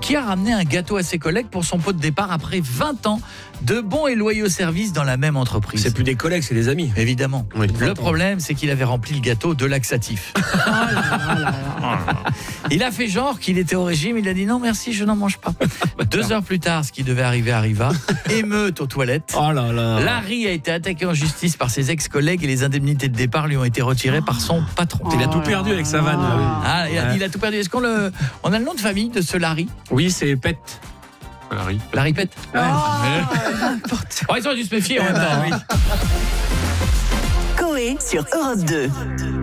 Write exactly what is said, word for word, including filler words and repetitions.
qui a ramené un gâteau à ses collègues pour son pot de départ après vingt ans de bons et loyaux services dans la même entreprise. C'est plus des collègues, c'est des amis. Évidemment. Oui, le problème, c'est qu'il avait rempli le gâteau de laxatif. Oh là là là là. Il a fait genre qu'il était au régime, il a dit non merci, je n'en mange pas. Deux heures plus tard, ce qui devait arriver arriva. Émeute aux toilettes. Oh là là. Larry a été attaqué en justice par ses ex-collègues et les indemnités de départ lui ont été retirées par son patron. Il a tout perdu avec sa vanne. Ah, il, a, il a tout perdu. Est-ce qu'on le, on a le nom de famille de ce Larry? Oui, c'est Pet. Larry. Larry Pet. Oh, Ouais. n'importe Oh, ils ont dû se méfier en même temps. Coé sur Europe deux.